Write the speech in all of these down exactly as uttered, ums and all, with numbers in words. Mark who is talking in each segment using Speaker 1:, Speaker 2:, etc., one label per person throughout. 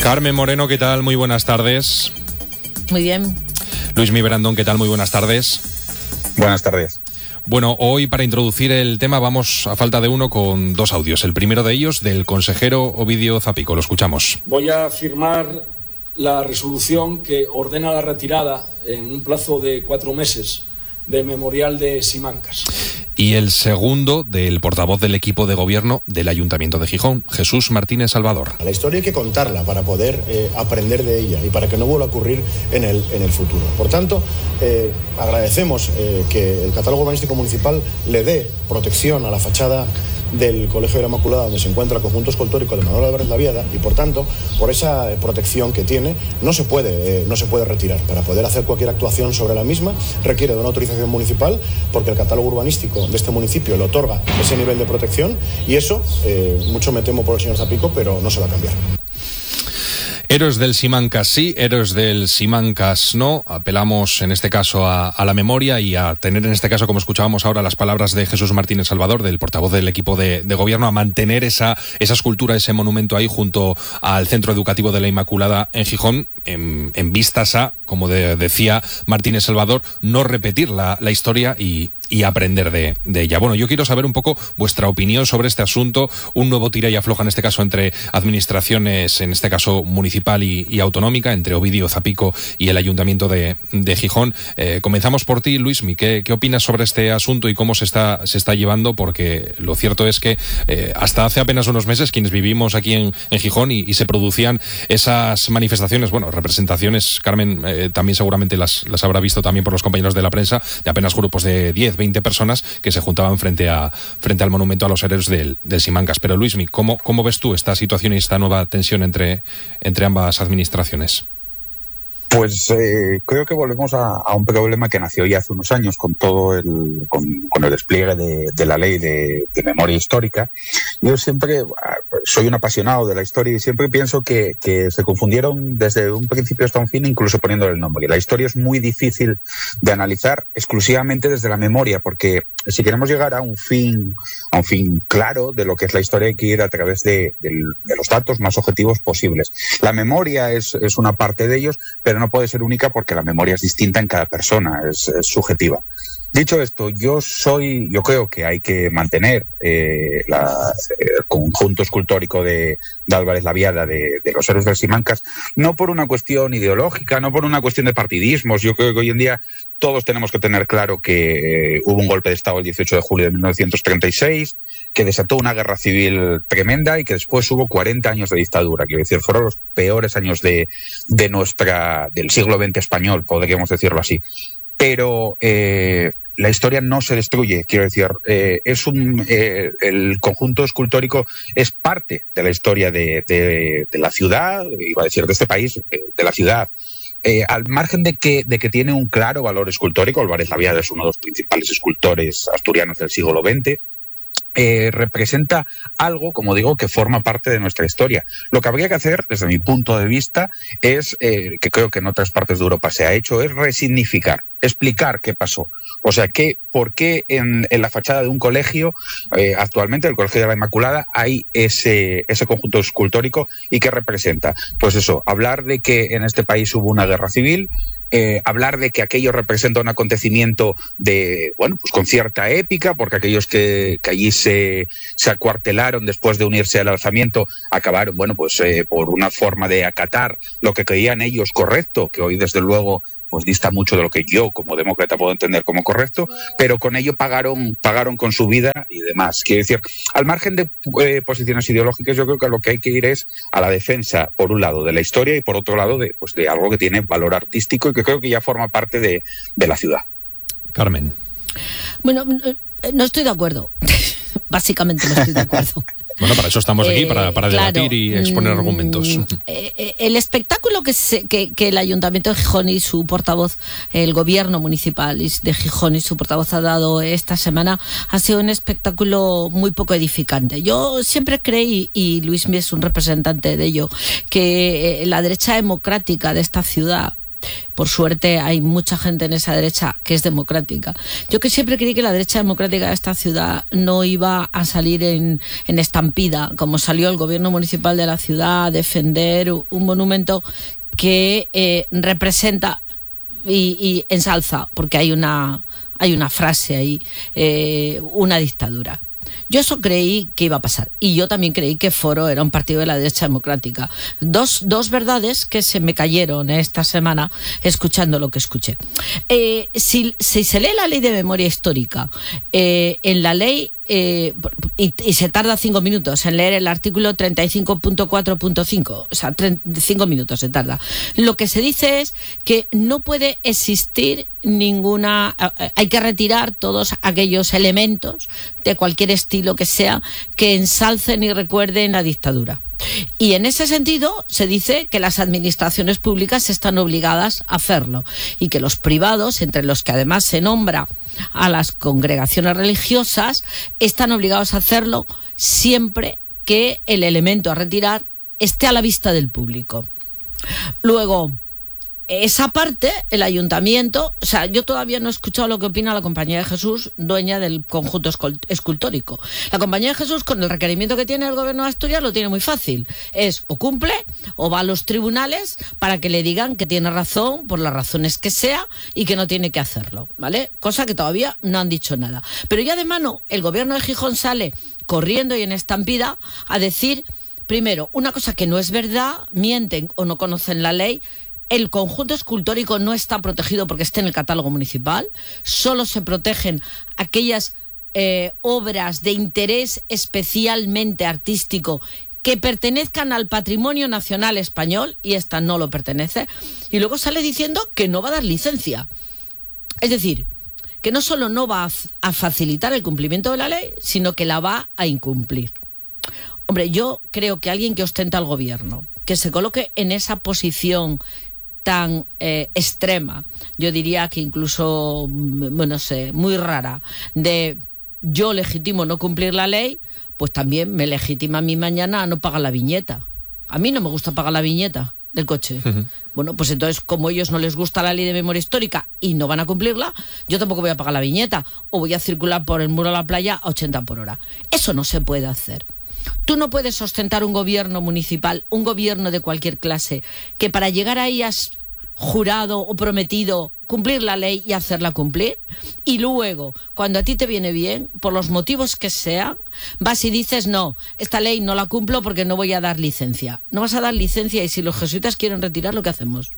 Speaker 1: Carmen Moreno, ¿qué tal? Muy buenas tardes.
Speaker 2: Muy bien.
Speaker 1: Luismi Berandón, ¿qué tal? Muy buenas tardes.
Speaker 3: Buenas tardes.
Speaker 1: Bueno, hoy para introducir el tema vamos a falta de uno con dos audios. El primero de ellos del consejero Ovidio Zapico. Lo escuchamos.
Speaker 4: Voy a firmar la resolución que ordena la retirada en un plazo de cuatro meses de Memorial de Simancas.
Speaker 1: Y el segundo del portavoz del equipo de gobierno del Ayuntamiento de Gijón, Jesús Martínez Salvador.
Speaker 5: La historia hay que contarla para poder eh, aprender de ella y para que no vuelva a ocurrir en el, en el futuro. Por tanto, eh, agradecemos eh, que el catálogo urbanístico municipal le dé protección a la fachada del Colegio de la Inmaculada, donde se encuentra el conjunto escultórico de Manuel Álvarez Laviada, y por tanto, por esa protección que tiene, no se puede, eh, no se puede retirar. Para poder hacer cualquier actuación sobre la misma requiere de una autorización municipal, porque el catálogo urbanístico de este municipio le otorga ese nivel de protección, y eso, eh, mucho me temo por el señor Zapico, pero no se va a cambiar.
Speaker 1: Héroes del Simancas sí, héroes del Simancas no. Apelamos en este caso a, a la memoria y a tener en este caso, como escuchábamos ahora, las palabras de Jesús Martínez Salvador, del portavoz del equipo de, de gobierno, a mantener esa, esa escultura, ese monumento ahí junto al Centro Educativo de la Inmaculada en Gijón, en, en vistas a, como de, decía Martínez Salvador, no repetir la, la historia y... y aprender de, de ella. Bueno, yo quiero saber un poco vuestra opinión sobre este asunto, un nuevo tira y afloja en este caso entre administraciones, en este caso municipal y, y autonómica, entre Ovidio Zapico y el Ayuntamiento de, de Gijón. Eh, comenzamos por ti, Luismi, ¿qué, qué opinas sobre este asunto y cómo se está, se está llevando? Porque lo cierto es que eh, hasta hace apenas unos meses quienes vivimos aquí en, en Gijón y, y se producían esas manifestaciones, bueno, representaciones, Carmen eh, también seguramente las, las habrá visto también por los compañeros de la prensa, de apenas grupos de diez, veinte personas que se juntaban frente a frente al monumento a los héroes del, del Simancas. Pero Luismi, ¿cómo, ¿cómo ves tú esta situación y esta nueva tensión entre, entre ambas administraciones?
Speaker 3: Pues eh, creo que volvemos a, a un problema que nació ya hace unos años con todo el con, con el despliegue de, de la ley de, de memoria histórica. Yo siempre soy un apasionado de la historia y siempre pienso que, que se confundieron desde un principio hasta un fin, incluso poniéndole el nombre. La historia es muy difícil de analizar exclusivamente desde la memoria, porque si queremos llegar a un fin a un fin claro de lo que es la historia, hay que ir a través de, de, de los datos más objetivos posibles. La memoria es, es una parte de ellos, pero no puede ser única porque la memoria es distinta en cada persona, es, es subjetiva. Dicho esto, yo soy, yo creo que hay que mantener eh, la, el conjunto escultórico de, de Álvarez Laviada, de, de los héroes del Simancas, no por una cuestión ideológica, no por una cuestión de partidismos. Yo creo que hoy en día todos tenemos que tener claro que eh, hubo un golpe de Estado el dieciocho de julio de mil novecientos treinta y seis, que desató una guerra civil tremenda y que después hubo cuarenta años de dictadura. Quiero decir, fueron los peores años de, de nuestra, del siglo veinte español, podríamos decirlo así. Pero eh, la historia no se destruye, quiero decir, eh, es un eh, el conjunto escultórico es parte de la historia de, de, de la ciudad, iba a decir de este país, de la ciudad. Eh, al margen de que, de que tiene un claro valor escultórico, Álvarez Laviada es uno de los principales escultores asturianos del siglo veinte, Eh, representa algo, como digo, que forma parte de nuestra historia. Lo que habría que hacer, desde mi punto de vista, es, eh, que creo que en otras partes de Europa se ha hecho, es resignificar, explicar qué pasó. O sea, que, por qué en, en la fachada de un colegio, eh, actualmente el Colegio de la Inmaculada, hay ese, ese conjunto escultórico y qué representa. Pues eso, hablar de que en este país hubo una guerra civil, Eh, hablar de que aquello representa un acontecimiento de, bueno, pues con cierta épica, porque aquellos que, que allí se, se acuartelaron después de unirse al alzamiento acabaron, bueno, pues eh, por una forma de acatar lo que creían ellos correcto, que hoy desde luego pues dista mucho de lo que yo como demócrata puedo entender como correcto, pero con ello pagaron, pagaron con su vida y demás. Quiero decir, al margen de eh, posiciones ideológicas, yo creo que lo que hay que ir es a la defensa, por un lado, de la historia y por otro lado, de, pues, de algo que tiene valor artístico y que creo que ya forma parte de, de la ciudad. Carmen.
Speaker 2: Bueno, no estoy de acuerdo. Básicamente no estoy de acuerdo.
Speaker 1: Bueno, para eso estamos aquí,
Speaker 2: eh,
Speaker 1: para, para
Speaker 2: claro,
Speaker 1: debatir y exponer argumentos.
Speaker 2: Eh, el espectáculo que, se, que, que el Ayuntamiento de Gijón y su portavoz, el Gobierno Municipal de Gijón y su portavoz ha dado esta semana, ha sido un espectáculo muy poco edificante. Yo siempre creí, y Luismi es un representante de ello, que la derecha democrática de esta ciudad Por suerte hay mucha gente en esa derecha que es democrática. Yo que siempre creí que la derecha democrática de esta ciudad no iba a salir en, en estampida, como salió el gobierno municipal de la ciudad a defender un monumento que eh, representa y, y ensalza, porque hay una, hay una frase ahí, eh, una dictadura. Yo eso creí que iba a pasar. Y yo también creí que Foro era un partido de la derecha democrática. Dos, dos verdades que se me cayeron esta semana escuchando lo que escuché. Eh, si, si se lee la ley de memoria histórica, eh, en la ley, eh, y, y se tarda cinco minutos en leer el artículo treinta y cinco punto cuatro punto cinco, o sea, cinco minutos se tarda. Lo que se dice es que no puede existir ninguna, hay que retirar todos aquellos elementos de cualquier estilo que sea que ensalcen y recuerden la dictadura. Y en ese sentido se dice que las administraciones públicas están obligadas a hacerlo y que los privados, entre los que además se nombra a las congregaciones religiosas, están obligados a hacerlo siempre que el elemento a retirar esté a la vista del público. Luego, esa parte, el ayuntamiento, o sea, yo todavía no he escuchado lo que opina la Compañía de Jesús, dueña del conjunto escultórico. La Compañía de Jesús, con el requerimiento que tiene el gobierno de Asturias, lo tiene muy fácil. Es o cumple o va a los tribunales para que le digan que tiene razón, por las razones que sea, y que no tiene que hacerlo, ¿vale? Cosa que todavía no han dicho nada. Pero ya de mano, el gobierno de Gijón sale corriendo y en estampida a decir, primero, una cosa que no es verdad, mienten o no conocen la ley. El conjunto escultórico no está protegido porque esté en el catálogo municipal. Solo se protegen aquellas eh, obras de interés especialmente artístico que pertenezcan al patrimonio nacional español, y esta no lo pertenece. Y luego sale diciendo que no va a dar licencia. Es decir, que no solo no va a, a facilitar el cumplimiento de la ley, sino que la va a incumplir. Hombre, yo creo que alguien que ostenta el gobierno, que se coloque en esa posición tan eh, extrema, yo diría que incluso, bueno, no sé, muy rara, de yo legitimo no cumplir la ley, pues también me legitima a mí mañana a no pagar la viñeta. A mí no me gusta pagar la viñeta del coche. Uh-huh. Bueno, pues entonces, como a ellos no les gusta la ley de memoria histórica y no van a cumplirla, yo tampoco voy a pagar la viñeta, o voy a circular por el muro de la playa a ochenta por hora. Eso no se puede hacer. Tú no puedes ostentar un gobierno municipal, un gobierno de cualquier clase, que para llegar ahí has jurado o prometido cumplir la ley y hacerla cumplir, y luego, cuando a ti te viene bien, por los motivos que sean, vas y dices, no, esta ley no la cumplo porque no voy a dar licencia. No vas a dar licencia, y si los jesuitas quieren retirar, ¿lo que hacemos?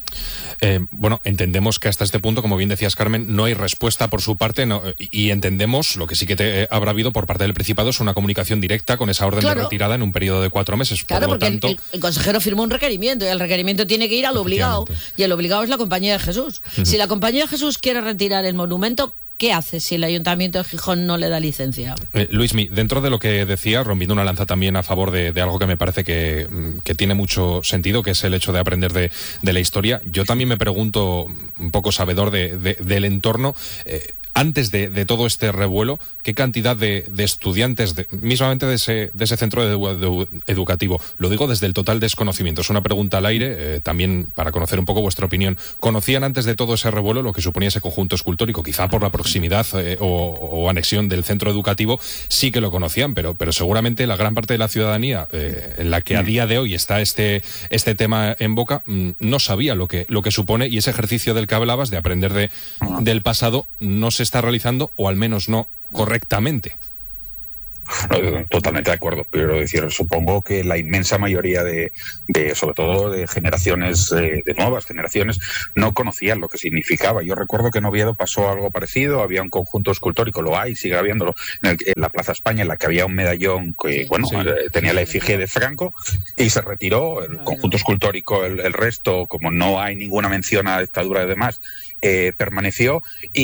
Speaker 1: Eh, bueno, entendemos que hasta este punto, como bien decías, Carmen, no hay respuesta por su parte, no, y entendemos, lo que sí que te, eh, habrá habido por parte del Principado es una comunicación directa con esa orden claro. de retirada en un periodo de cuatro meses.
Speaker 2: Claro,
Speaker 1: por lo
Speaker 2: porque
Speaker 1: tanto,
Speaker 2: el, el, el consejero firmó un requerimiento y el requerimiento tiene que ir al obligado, y el obligado es la Compañía de Jesús. Uh-huh. Si la Compañía de Jesús quiere retirar el monumento, ¿qué hace si el Ayuntamiento de Gijón no le da licencia?
Speaker 1: Eh, Luismi, dentro de lo que decía, rompiendo una lanza también a favor de, de algo que me parece que, que tiene mucho sentido, que es el hecho de aprender de, de la historia, yo también me pregunto, un poco sabedor de, de, del entorno, eh, antes de, de todo este revuelo, ¿qué cantidad de, de estudiantes, de, mismamente de ese, de ese centro edu, de, educativo, lo digo desde el total desconocimiento, es una pregunta al aire, eh, también para conocer un poco vuestra opinión, ¿conocían antes de todo ese revuelo lo que suponía ese conjunto escultórico? Quizá por la proximidad eh, o, o anexión del centro educativo sí que lo conocían, pero, pero seguramente la gran parte de la ciudadanía eh, en la que a día de hoy está este, este tema en boca, mmm, no sabía lo que, lo que supone, y ese ejercicio del que hablabas de aprender de, del pasado no se está realizando, o al menos no correctamente.
Speaker 3: Totalmente de acuerdo, pero decir, supongo que la inmensa mayoría de, de sobre todo de generaciones, eh, de nuevas generaciones, no conocían lo que significaba. Yo recuerdo que en Oviedo pasó algo parecido, había un conjunto escultórico, lo hay, sigue habiéndolo, en, el, en la Plaza España, en la que había un medallón que, sí, bueno, sí. eh, tenía la efigie de Franco, y se retiró el conjunto escultórico, el, el resto, como no hay ninguna mención a la dictadura y demás, Eh, permaneció,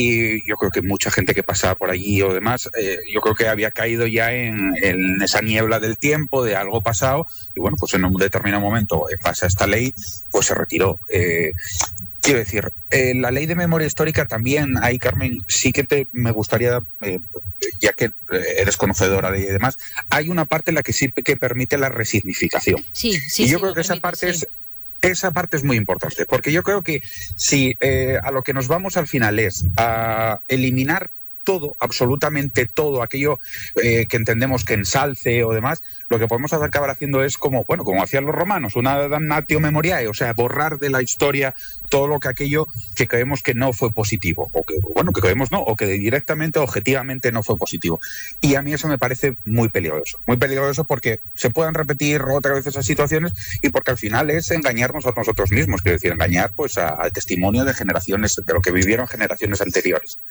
Speaker 3: y yo creo que mucha gente que pasaba por allí o demás, eh, yo creo que había caído ya en, en esa niebla del tiempo, de algo pasado, y bueno, pues en un determinado momento, en base a esta ley, pues se retiró. Eh, quiero decir, eh, la ley de memoria histórica también, ahí, Carmen, sí que te, me gustaría, eh, ya que eres conocedora de demás, hay una parte en la que sí que permite la resignificación.
Speaker 2: Sí, sí,
Speaker 3: y yo
Speaker 2: sí,
Speaker 3: creo que
Speaker 2: permite,
Speaker 3: esa parte
Speaker 2: sí.
Speaker 3: es esa parte es muy importante, porque yo creo que si eh, a lo que nos vamos al final es a eliminar todo, absolutamente todo aquello eh, que entendemos que ensalce o demás, lo que podemos acabar haciendo es como, bueno, como hacían los romanos, una damnatio memoriae, o sea, borrar de la historia todo lo que aquello que creemos que no fue positivo, o que, bueno, que creemos no, o que directamente, objetivamente no fue positivo. Y a mí eso me parece muy peligroso, muy peligroso porque se puedan repetir otra vez esas situaciones y porque al final es engañarnos a nosotros mismos, quiero decir, engañar pues a, al testimonio de generaciones, de lo que vivieron generaciones anteriores.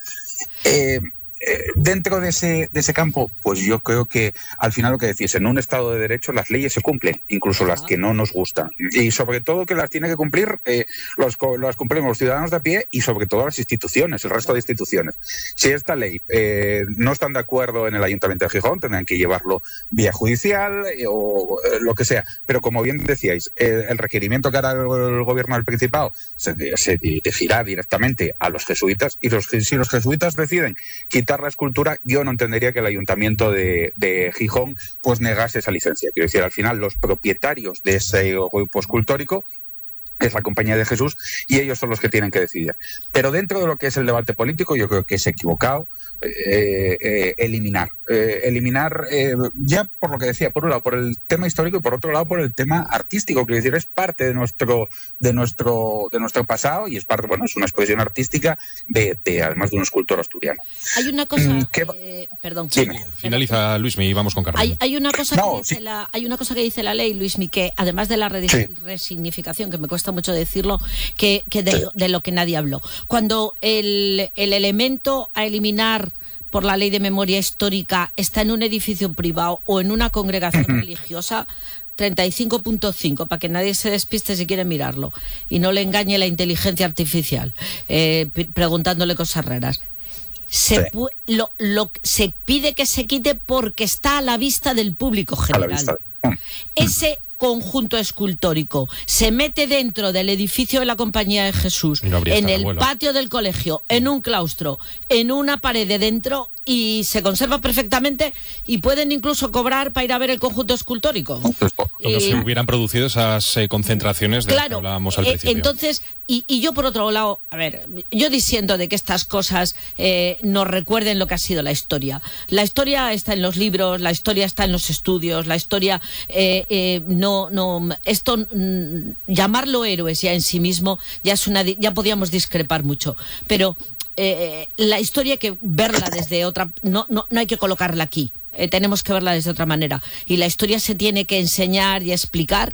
Speaker 3: Eh, eh, dentro de ese, de ese campo, pues yo creo que al final lo que decís, en un Estado de Derecho las leyes se cumplen, incluso las que no nos gustan. Y sobre todo que las tiene que cumplir, eh, los, las cumplimos los ciudadanos de a pie y sobre todo las instituciones, el resto de instituciones. Si esta ley eh, no están de acuerdo en el Ayuntamiento de Gijón, tendrán que llevarlo vía judicial eh, o eh, lo que sea. Pero como bien decíais, eh, el requerimiento que hará el, el gobierno del Principado se, se dirigirá directamente a los jesuitas y los, si los jesuitas deciden quitar la escultura, yo no entendería que el Ayuntamiento de, de Gijón pues negase esa licencia. Quiero decir, al final los propietarios de ese grupo escultórico es la Compañía de Jesús y ellos son los que tienen que decidir. Pero dentro de lo que es el debate político, yo creo que es equivocado eh, eh, eliminar. Eh, eliminar, eh, ya por lo que decía, por un lado por el tema histórico y por otro lado por el tema artístico, quiero decir, es parte de nuestro, de nuestro, de nuestro pasado y es parte, bueno, es una expresión artística de, de además de un escultor asturiano.
Speaker 2: Hay una cosa,
Speaker 3: Mm, ¿qué-
Speaker 2: eh, perdón.
Speaker 1: Sí, finaliza Luismi y vamos con Carmen.
Speaker 2: Hay, hay una cosa
Speaker 3: No,
Speaker 2: que dice
Speaker 3: sí.
Speaker 2: la, hay una cosa que dice la ley, Luismi, que además de la re-
Speaker 3: Sí.
Speaker 2: resignificación, que me cuesta mucho decirlo, que, que de, de lo que nadie habló. Cuando el, el elemento a eliminar por la ley de memoria histórica está en un edificio privado o en una congregación religiosa, treinta y cinco punto cinco, para que nadie se despiste si quiere mirarlo y no le engañe la inteligencia artificial eh, p- preguntándole cosas raras. Se,
Speaker 3: Sí.
Speaker 2: pu- lo, lo, se pide que se quite porque está a la vista del público
Speaker 3: A la
Speaker 2: general.
Speaker 3: vista.
Speaker 2: Ese conjunto escultórico se mete dentro del edificio de la Compañía de Jesús,
Speaker 1: Y no habría
Speaker 2: en el
Speaker 1: escarabuelo.
Speaker 2: patio del colegio, en un claustro, en una pared de dentro, y se conserva perfectamente y pueden incluso cobrar para ir a ver el conjunto escultórico.
Speaker 3: Pues, po-
Speaker 1: No se
Speaker 2: Eh,
Speaker 1: hubieran producido esas eh, concentraciones de las que
Speaker 2: Claro,
Speaker 1: hablábamos al
Speaker 2: eh,
Speaker 1: principio.
Speaker 2: entonces, y, y yo por otro lado, a ver, yo disiento de que estas cosas eh, nos recuerden lo que ha sido la historia. La historia está en los libros, la historia está en los estudios, la historia, eh, eh, no, no, esto, mm, llamarlo héroes ya en sí mismo, ya es una, di- ya podíamos discrepar mucho, pero eh, la historia hay que verla desde otra, no, no, no hay que colocarla aquí. Eh, tenemos que verla desde otra manera. Y la historia se tiene que enseñar y explicar,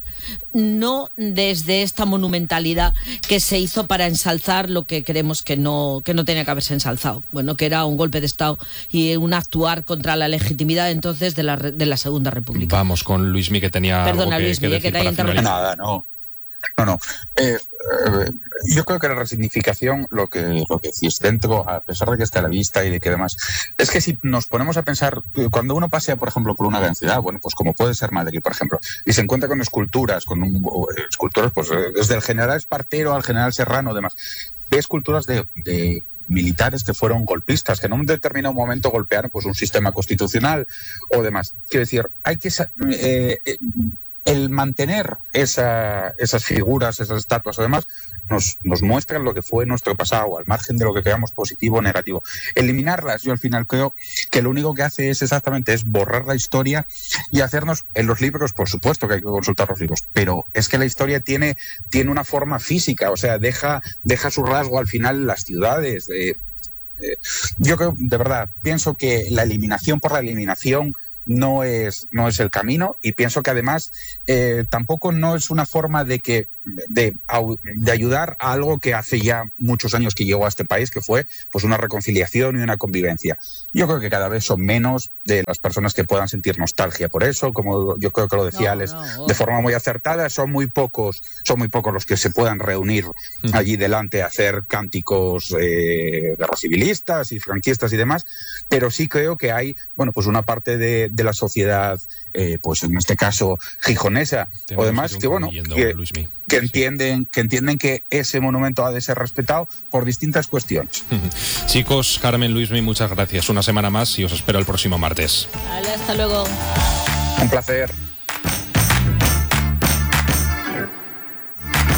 Speaker 2: no desde esta monumentalidad que se hizo para ensalzar lo que creemos que no, que no tenía que haberse ensalzado. Bueno, que era un golpe de Estado y un actuar contra la legitimidad entonces de la, re- de la Segunda República.
Speaker 1: Vamos con Luismi, que tenía
Speaker 2: Perdona,
Speaker 1: algo que,
Speaker 2: Luismi,
Speaker 1: que
Speaker 2: eh, que
Speaker 1: decir
Speaker 2: te haya
Speaker 1: para
Speaker 2: interrumpido.
Speaker 1: finalizar.
Speaker 3: Nada, no. No, no. Eh, eh, yo creo que la resignificación, lo que, lo que decís dentro, a pesar de que esté a la vista y de que demás, es que si nos ponemos a pensar, eh, cuando uno pasea, por ejemplo, por una gran ciudad, bueno, pues como puede ser Madrid, por ejemplo, y se encuentra con esculturas, con un, o, eh, esculturas, pues eh, desde el general Espartero al general Serrano, demás, ve esculturas de, de militares que fueron golpistas, que en un determinado momento golpearon pues un sistema constitucional o demás. Quiero decir, hay que sa- eh, eh, el mantener esa, esas figuras, esas estatuas, además, nos, nos muestran lo que fue nuestro pasado, al margen de lo que creamos positivo o negativo. Eliminarlas, yo al final creo que lo único que hace es exactamente es borrar la historia y hacernos, en los libros, por supuesto que hay que consultar los libros, pero es que la historia tiene, tiene una forma física, o sea, deja, deja su rasgo al final en las ciudades. Eh, eh, yo creo, de verdad, pienso que la eliminación por la eliminación no es, no es el camino, y pienso que además eh, tampoco no es una forma de que de, de ayudar a algo que hace ya muchos años que llegó a este país, que fue pues una reconciliación y una convivencia. Yo creo que cada vez son menos de las personas que puedan sentir nostalgia por eso, como yo creo que lo decía
Speaker 2: No,
Speaker 3: Alex,
Speaker 2: no.
Speaker 3: de forma muy acertada. Son muy pocos, son muy pocos los que se puedan reunir allí delante a hacer cánticos eh, de civilistas y franquistas y demás, pero sí creo que hay, bueno, pues una parte de, de la sociedad, eh, pues en este caso gijonesa
Speaker 1: Te
Speaker 3: o
Speaker 1: hemos
Speaker 3: demás,
Speaker 1: ido
Speaker 3: que bueno,
Speaker 1: concluyendo,
Speaker 3: que,
Speaker 1: Luismi.
Speaker 3: que
Speaker 1: Sí.
Speaker 3: entienden, que entienden que ese monumento ha de ser respetado por distintas cuestiones.
Speaker 1: Chicos, Carmen, Luismi, muchas gracias. Una semana más y os espero el próximo martes.
Speaker 2: Vale, hasta luego.
Speaker 3: Un placer.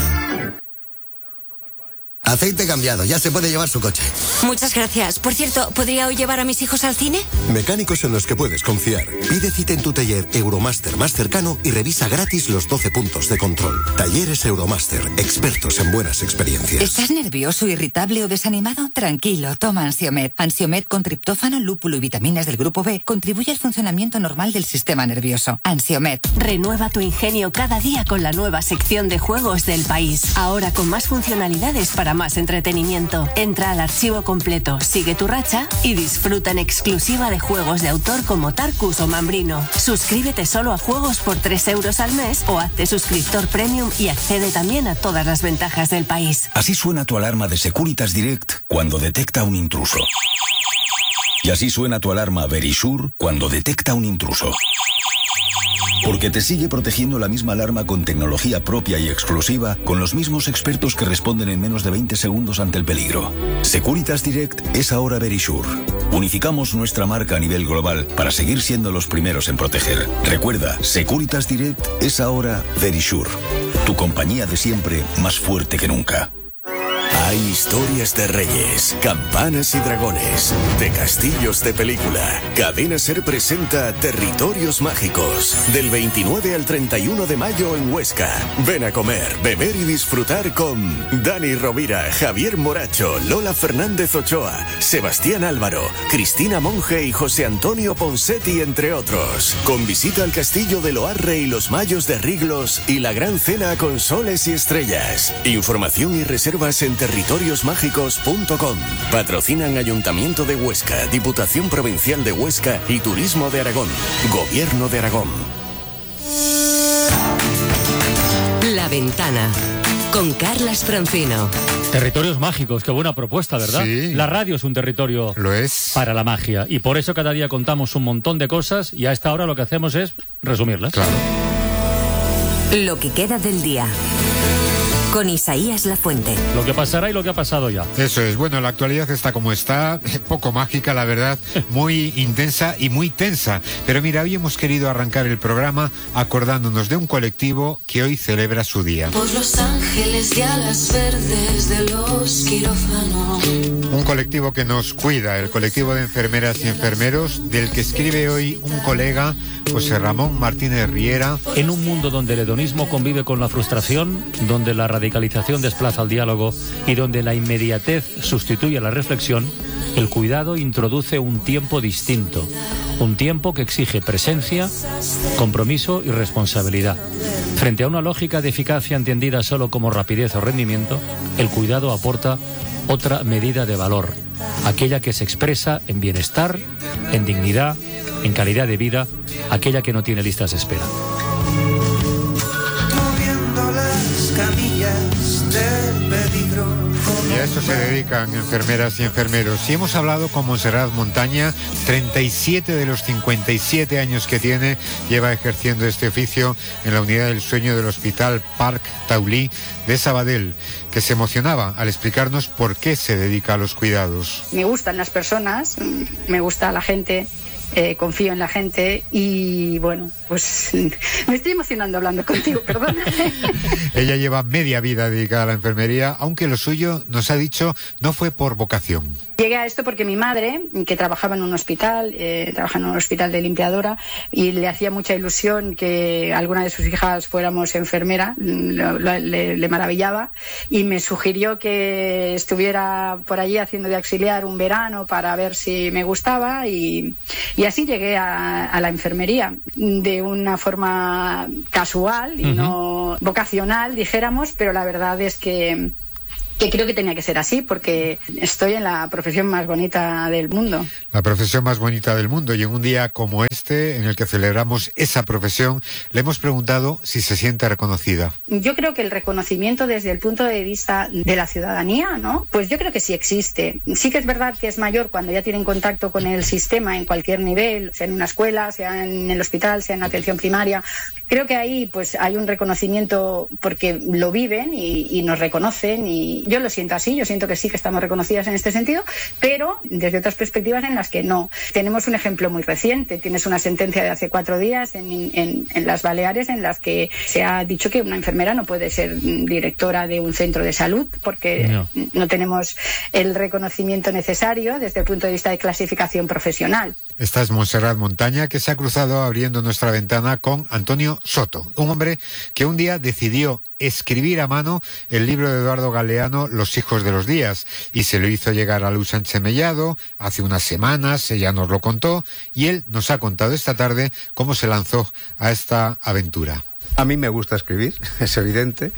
Speaker 6: Aceite cambiado, ya se puede llevar su coche.
Speaker 7: Muchas gracias. Por cierto, ¿podría hoy llevar a mis hijos al cine?
Speaker 8: Mecánicos en los que puedes confiar. Pide cita en tu taller Euromaster más cercano y revisa gratis los doce puntos de control. Talleres Euromaster, expertos en buenas experiencias.
Speaker 9: ¿Estás nervioso, irritable o desanimado? Tranquilo, toma Ansiomed. Ansiomed con triptófano, lúpulo y vitaminas del grupo B contribuye al funcionamiento normal del sistema nervioso. Ansiomed.
Speaker 10: Renueva tu ingenio cada día con la nueva sección de juegos del país. Ahora con más funcionalidades para más entretenimiento. Entra al archivo completo, sigue tu racha y disfruta en exclusiva de juegos de autor como Tarkus o Mambrino. Suscríbete solo a juegos por tres euros al mes o hazte suscriptor premium y accede también a todas las ventajas del país.
Speaker 11: Así suena tu alarma de Securitas Direct cuando detecta un intruso. Y así suena tu alarma Verisure cuando detecta un intruso. Porque te sigue protegiendo la misma alarma con tecnología propia y exclusiva, con los mismos expertos que responden en menos de veinte segundos ante el peligro. Securitas Direct es ahora Verisure. Unificamos nuestra marca a nivel global para seguir siendo los primeros en proteger. Recuerda, Securitas Direct es ahora Verisure. Tu compañía de siempre más fuerte que nunca.
Speaker 12: Hay historias de reyes, campanas y dragones, de castillos de película. Cadena Ser presenta Territorios Mágicos, del veintinueve al treinta y uno de mayo en Huesca. Ven a comer, beber y disfrutar con Dani Rovira, Javier Moracho, Lola Fernández Ochoa, Sebastián Álvaro, Cristina Monge y José Antonio Ponsetti, entre otros. Con visita al castillo de Loarre y los Mayos de Riglos y la gran cena con soles y estrellas. Información y reservas en territorios mágicos punto com. Patrocinan Ayuntamiento de Huesca, Diputación Provincial de Huesca y Turismo de Aragón. Gobierno de Aragón.
Speaker 10: La Ventana, con Carlas Francino.
Speaker 13: Territorios mágicos, qué buena propuesta, ¿verdad?
Speaker 14: Sí.
Speaker 13: La radio es un territorio
Speaker 14: Lo es.
Speaker 13: para la magia y por eso cada día contamos un montón de cosas y a esta hora lo que hacemos es resumirlas.
Speaker 14: Claro.
Speaker 10: Lo que queda del día, con Isaías Lafuente.
Speaker 13: Lo que pasará y lo que ha pasado ya.
Speaker 14: Eso es. Bueno, la actualidad está como está, poco mágica, la verdad, muy intensa y muy tensa. Pero mira, hoy hemos querido arrancar el programa acordándonos de un colectivo que hoy celebra su día.
Speaker 15: Por los ángeles y alas verdes de los quirófanos.
Speaker 14: Un colectivo que nos cuida, el colectivo de enfermeras y enfermeros, del que escribe hoy un colega, José Ramón Martínez Riera.
Speaker 13: En un mundo donde el hedonismo convive con la frustración, donde la radicalización desplaza al diálogo y donde la inmediatez sustituye a la reflexión, el cuidado introduce un tiempo distinto, un tiempo que exige presencia, compromiso y responsabilidad. Frente a una lógica de eficacia entendida solo como rapidez o rendimiento, el cuidado aporta otra medida de valor, aquella que se expresa en bienestar, en dignidad, en calidad de vida, aquella que no tiene listas de espera.
Speaker 14: Y a eso se dedican enfermeras y enfermeros. Y hemos hablado con Montserrat Montaña, treinta y siete de los cincuenta y siete años que tiene, lleva ejerciendo este oficio en la unidad del sueño del Hospital Parc Taulí de Sabadell, que se emocionaba al explicarnos por qué se dedica a los cuidados.
Speaker 16: Me gustan las personas, me gusta la gente. Eh, confío en la gente y bueno, pues me estoy emocionando hablando contigo, perdona.
Speaker 14: Ella lleva media vida dedicada a la enfermería, aunque lo suyo, nos ha dicho, no fue por vocación.
Speaker 16: Llegué a esto porque mi madre, que trabajaba en un hospital, eh, trabaja en un hospital de limpiadora, y le hacía mucha ilusión que alguna de sus hijas fuéramos enfermera, lo, lo, le, le maravillaba, y me sugirió que estuviera por allí haciendo de auxiliar un verano para ver si me gustaba, y, y así llegué a, a la enfermería, de una forma casual y uh-huh. no vocacional, dijéramos, pero la verdad es que... que creo que tenía que ser así, porque estoy en la profesión más bonita del mundo.
Speaker 14: La profesión más bonita del mundo, y en un día como este, en el que celebramos esa profesión, le hemos preguntado si se siente reconocida.
Speaker 16: Yo creo que el reconocimiento desde el punto de vista de la ciudadanía, ¿no? Pues yo creo que sí existe. Sí que es verdad que es mayor cuando ya tienen contacto con el sistema en cualquier nivel, sea en una escuela, sea en el hospital, sea en la atención primaria. Creo que ahí pues hay un reconocimiento porque lo viven y, y nos reconocen y Yo lo siento así, yo siento que sí que estamos reconocidas en este sentido, pero desde otras perspectivas en las que no. Tenemos un ejemplo muy reciente, tienes una sentencia de hace cuatro días en, en, en las Baleares en las que se ha dicho que una enfermera no puede ser directora de un centro de salud porque no, no tenemos el reconocimiento necesario desde el punto de vista de clasificación profesional.
Speaker 14: Esta es Montserrat Montaña, que se ha cruzado abriendo nuestra ventana con Antonio Soto, un hombre que un día decidió escribir a mano el libro de Eduardo Galeano, Los hijos de los días, y se lo hizo llegar a Luz Sánchez Mellado hace unas semanas. Ella nos lo contó y él nos ha contado esta tarde cómo se lanzó a esta aventura.
Speaker 17: A mí me gusta escribir, es evidente,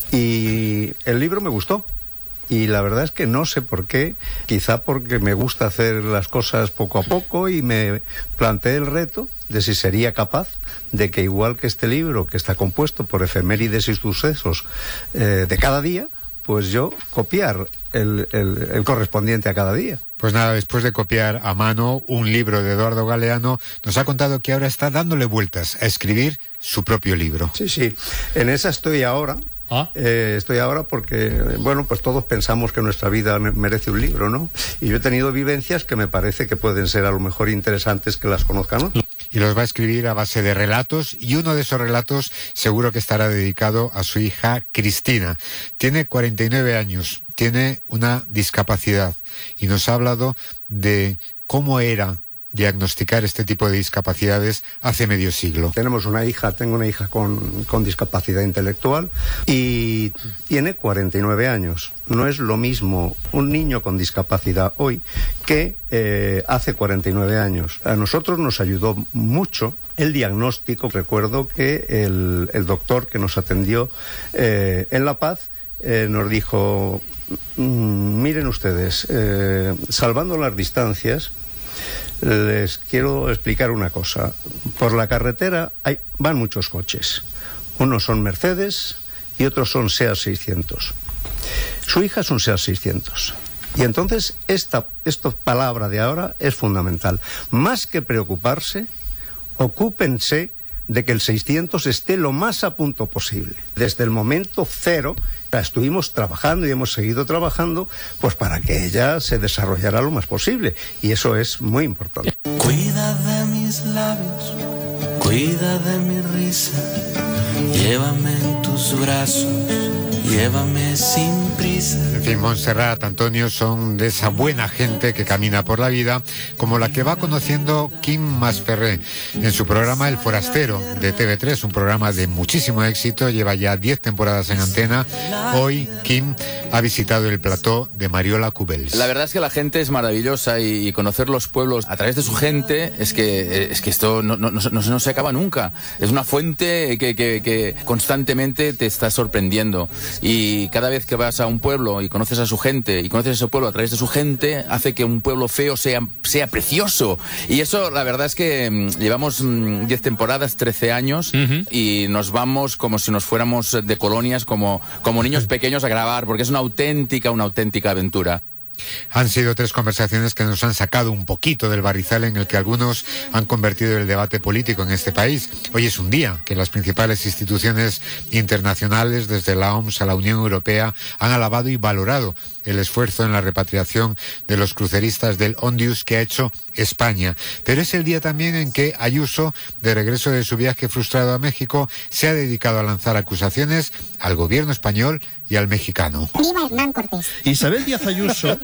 Speaker 17: y el libro me gustó. Y la verdad es que no sé por qué, quizá porque me gusta hacer las cosas poco a poco y me planteé el reto de si sería capaz de que, igual que este libro, que está compuesto por efemérides y sucesos eh, de cada día, pues yo copiar el, el, el correspondiente a cada día.
Speaker 14: Pues nada, después de copiar a mano un libro de Eduardo Galeano, nos ha contado que ahora está dándole vueltas a escribir su propio libro.
Speaker 17: Sí, sí, en esa estoy ahora. ¿Ah? Eh, estoy ahora porque, bueno, pues todos pensamos que nuestra vida merece un libro, ¿no? Y yo he tenido vivencias que me parece que pueden ser a lo mejor interesantes que las conozcan, ¿no?
Speaker 14: Y los va a escribir a base de relatos, y uno de esos relatos seguro que estará dedicado a su hija Cristina. Tiene cuarenta y nueve años, tiene una discapacidad y nos ha hablado de cómo era diagnosticar este tipo de discapacidades hace medio siglo.
Speaker 17: Tenemos una hija, tengo una hija con, con discapacidad intelectual y tiene cuarenta y nueve años. No es lo mismo un niño con discapacidad hoy que eh, hace cuarenta y nueve años. A nosotros nos ayudó mucho el diagnóstico. Recuerdo que el, el doctor que nos atendió eh, en La Paz eh, nos dijo, mmm, miren ustedes, eh, salvando las distancias, les quiero explicar una cosa. Por la carretera hay, van muchos coches. Unos son Mercedes y otros son SEAT seiscientos. Su hija es un SEAT seiscientos. Y entonces esta, esta palabra de ahora es fundamental. Más que preocuparse, ocúpense de que el seiscientos esté lo más a punto posible. Desde el momento cero estuvimos trabajando y hemos seguido trabajando pues para que ella se desarrollara lo más posible, y eso es muy importante.
Speaker 15: Cuida de mis labios, cuida de mi risa, llévame en tus brazos, llévame sin prisa.
Speaker 14: En fin, Montserrat, Antonio, son de esa buena gente que camina por la vida, como la que va conociendo Kim Masferrer en su programa El Forastero de T V tres, un programa de muchísimo éxito, lleva ya diez temporadas en antena. Hoy Kim ha visitado el plató de Mariola Cubells.
Speaker 18: La verdad es que la gente es maravillosa, y, y conocer los pueblos a través de su gente es que, es que esto no, no, no, no, no se acaba nunca. Es una fuente que, que, que constantemente te está sorprendiendo. Y cada vez que vas a un pueblo y conoces a su gente, y conoces ese pueblo a través de su gente, hace que un pueblo feo sea, sea precioso. Y eso, la verdad es que mmm, llevamos mmm, diez temporadas, trece años, uh-huh. y nos vamos como si nos fuéramos de colonias, como, como niños pequeños a grabar, porque es una auténtica, una auténtica aventura.
Speaker 14: Han sido tres conversaciones que nos han sacado un poquito del barrizal en el que algunos han convertido el debate político en este país. Hoy es un día que las principales instituciones internacionales, desde la O M S a la Unión Europea, han alabado y valorado el esfuerzo en la repatriación de los cruceristas del Ondius que ha hecho España. Pero es el día también en que Ayuso, de regreso de su viaje frustrado a México, se ha dedicado a lanzar acusaciones al gobierno español y al mexicano.
Speaker 19: Viva Hernán Cortés.
Speaker 20: Isabel Díaz Ayuso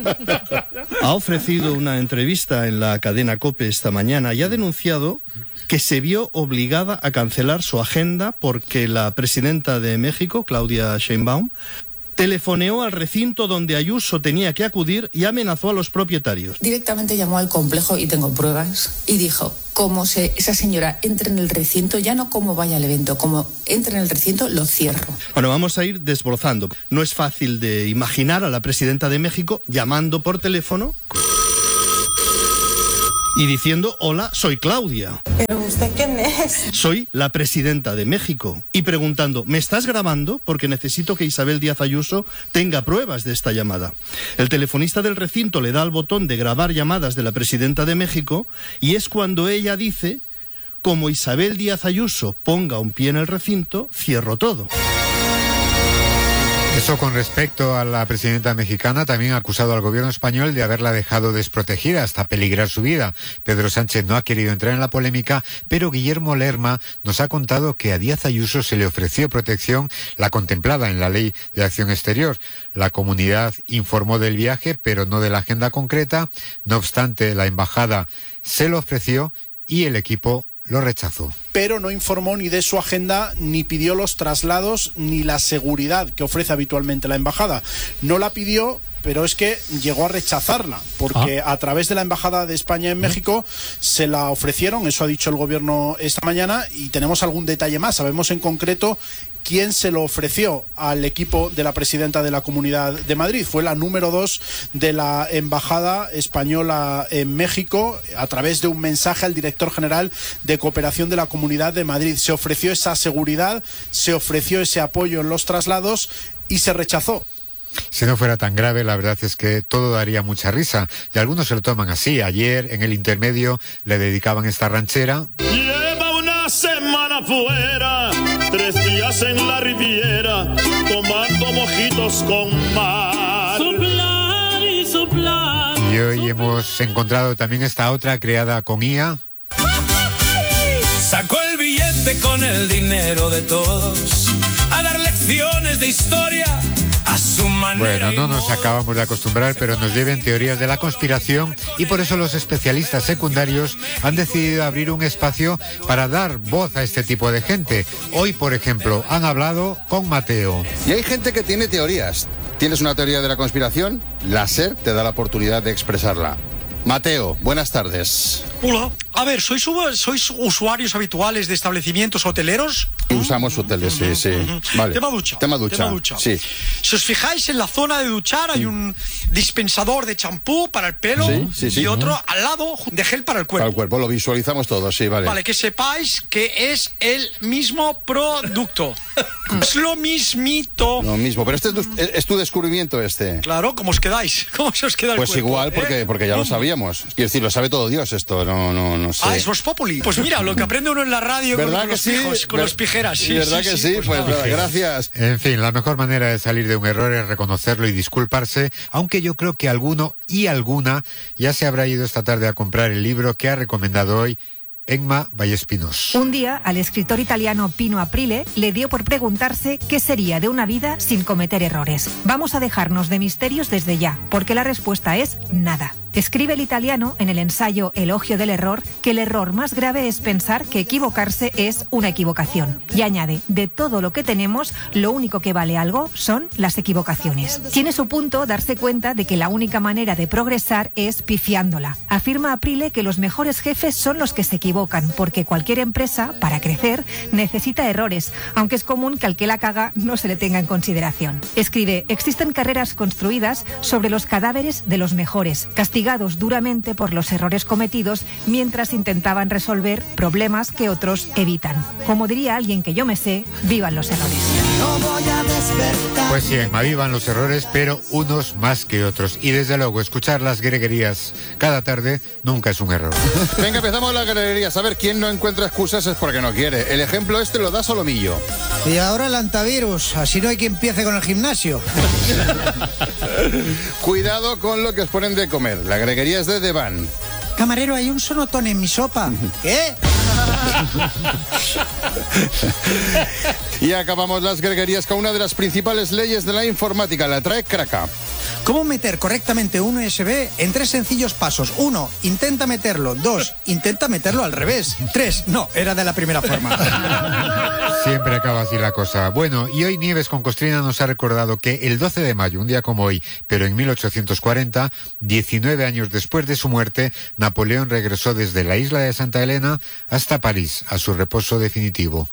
Speaker 20: ha ofrecido una entrevista en la cadena COPE esta mañana y ha denunciado que se vio obligada a cancelar su agenda porque la presidenta de México, Claudia Sheinbaum, telefoneó al recinto donde Ayuso tenía que acudir y amenazó a los propietarios.
Speaker 21: Directamente llamó al complejo, y tengo pruebas, y dijo, como se, esa señora entre en el recinto, ya no como vaya al evento, como entre en el recinto, lo cierro.
Speaker 20: Bueno, vamos a ir desbrozando. No es fácil de imaginar a la presidenta de México llamando por teléfono y diciendo, hola, soy Claudia.
Speaker 21: ¿Pero usted quién es?
Speaker 20: Soy la presidenta de México. Y preguntando, ¿me estás grabando? Porque necesito que Isabel Díaz Ayuso tenga pruebas de esta llamada. El telefonista del recinto le da al botón de grabar llamadas de la presidenta de México, y es cuando ella dice, como Isabel Díaz Ayuso ponga un pie en el recinto, cierro todo.
Speaker 14: Eso con respecto a la presidenta mexicana, también ha acusado al gobierno español de haberla dejado desprotegida hasta peligrar su vida. Pedro Sánchez no ha querido entrar en la polémica, pero Guillermo Lerma nos ha contado que a Díaz Ayuso se le ofreció protección, la contemplada en la Ley de Acción Exterior. La comunidad informó del viaje, pero no de la agenda concreta. No obstante, la embajada se lo ofreció y el equipo lo rechazó.
Speaker 19: Pero no informó ni de su agenda, ni pidió los traslados, ni la seguridad que ofrece habitualmente la embajada. No la pidió, pero es que llegó a rechazarla, porque ah. a través de la Embajada de España en México se la ofrecieron, eso ha dicho el gobierno esta mañana, y tenemos algún detalle más. Sabemos en concreto quién se lo ofreció al equipo de la presidenta de la Comunidad de Madrid. Fue la número dos de la Embajada Española en México, a través de un mensaje al director general de Cooperación de la Comunidad de Madrid. Se ofreció esa seguridad, se ofreció ese apoyo en los traslados y se rechazó.
Speaker 14: Si no fuera tan grave, la verdad es que todo daría mucha risa. Y algunos se lo toman así. Ayer, en el intermedio, le dedicaban esta ranchera.
Speaker 22: Lleva una semana fuera, tres días en la Riviera, tomando mojitos con mar. Soplar y soplar.
Speaker 14: Y hoy hemos encontrado también esta otra creada con I A.
Speaker 15: Sacó el billete con el dinero de todos a dar lecciones de historia.
Speaker 14: Bueno, no nos acabamos de acostumbrar, pero nos lleven teorías de la conspiración y por eso los especialistas secundarios han decidido abrir un espacio para dar voz a este tipo de gente. Hoy, por ejemplo, han hablado con Mateo.
Speaker 23: Y hay gente que tiene teorías. ¿Tienes una teoría de la conspiración? La SER te da la oportunidad de expresarla. Mateo, buenas tardes.
Speaker 24: Hola. A ver, ¿sois, ¿sois usuarios habituales de establecimientos hoteleros?
Speaker 23: Usamos hoteles, sí, sí. Vale.
Speaker 24: Tema ducha.
Speaker 23: Tema ducha.
Speaker 24: Tema ducha.
Speaker 23: Sí.
Speaker 24: Si os fijáis, en la zona de duchar hay un dispensador de champú para el pelo
Speaker 23: sí, sí, sí.
Speaker 24: y otro al lado de gel para el cuerpo.
Speaker 23: Para el cuerpo, lo visualizamos todo, sí, vale.
Speaker 24: Vale, que sepáis que es el mismo producto. Es lo mismito.
Speaker 23: Lo mismo, pero este es tu, es tu descubrimiento este.
Speaker 24: Claro, ¿cómo os quedáis? ¿Cómo se os queda el
Speaker 23: pues
Speaker 24: cuerpo?
Speaker 23: Pues igual, porque,
Speaker 24: ¿eh?
Speaker 23: porque ya lo sabíamos. Quiero decir, lo sabe todo Dios esto, no, no, no sé.
Speaker 24: Ah, es Vox Populi. Pues mira, lo que aprende uno en la radio con, con los
Speaker 23: sí?
Speaker 24: pijos, con
Speaker 23: Ver,
Speaker 24: los pijeras. Sí,
Speaker 23: ¿Verdad
Speaker 24: sí,
Speaker 23: que
Speaker 24: sí?
Speaker 23: sí?
Speaker 24: Pues,
Speaker 23: pues
Speaker 24: nada.
Speaker 23: nada, gracias.
Speaker 14: En fin, la mejor manera de salir de un error es reconocerlo y disculparse, aunque yo creo que alguno y alguna ya se habrá ido esta tarde a comprar el libro que ha recomendado hoy Emma Vallespinos.
Speaker 25: Un día, al escritor italiano Pino Aprile le dio por preguntarse qué sería de una vida sin cometer errores. Vamos a dejarnos de misterios desde ya, porque la respuesta es nada. Escribe el italiano en el ensayo Elogio del error que el error más grave es pensar que equivocarse es una equivocación. Y añade, de todo lo que tenemos, lo único que vale algo son las equivocaciones. Tiene su punto darse cuenta de que la única manera de progresar es pifiándola. Afirma Aprile que los mejores jefes son los que se equivocan, porque cualquier empresa, para crecer, necesita errores, aunque es común que al que la caga no se le tenga en consideración. Escribe, existen carreras construidas sobre los cadáveres de los mejores, castigados duramente por los errores cometidos mientras intentaban resolver problemas que otros evitan. Como diría alguien que yo me sé, vivan los errores.
Speaker 26: No voy a despertar.
Speaker 14: Pues sí, Emma, vivan los errores, pero unos más que otros. Y desde luego, escuchar las greguerías cada tarde nunca es un error.
Speaker 23: Venga, empezamos las greguerías. A ver, quién no encuentra excusas es porque no quiere. El ejemplo este lo da Solomillo.
Speaker 27: Y ahora el antivirus, así no hay que empiece con el gimnasio.
Speaker 23: Cuidado con lo que os ponen de comer. La greguería es de Devan.
Speaker 27: Camarero, hay un sonotón en mi sopa. ¿Qué?
Speaker 23: Y acabamos las greguerías con una de las principales leyes de la informática. La trae Kraka.
Speaker 27: ¿Cómo meter correctamente un U S B en tres sencillos pasos? Uno, intenta meterlo. Dos, intenta meterlo al revés. Tres, no, era de la primera forma.
Speaker 14: Siempre acaba así la cosa. Bueno, y hoy Nieves con Costrina nos ha recordado que el doce de mayo, un día como hoy, pero en mil ochocientos cuarenta, diecinueve años después de su muerte, Napoleón regresó desde la isla de Santa Elena hasta París, a su reposo definitivo.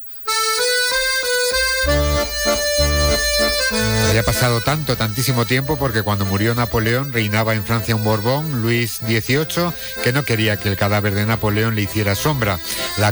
Speaker 14: Había pasado tanto, tantísimo tiempo, porque cuando murió Napoleón reinaba en Francia un Borbón, Luis dieciocho, que no quería que el cadáver de Napoleón le hiciera sombra. La